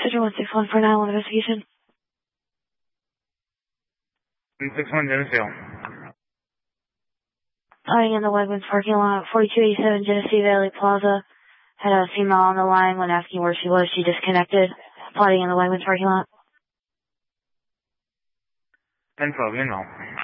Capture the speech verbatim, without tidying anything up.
Cedar one six one for nine one investigation. one six one, Geneseo. Hiding in the Wegmans parking lot, forty-two eighty-seven Genesee Valley Plaza. Had a female on the line when asking where she was. She disconnected. Plotting in the Wegmans parking lot. ten twelve, you know.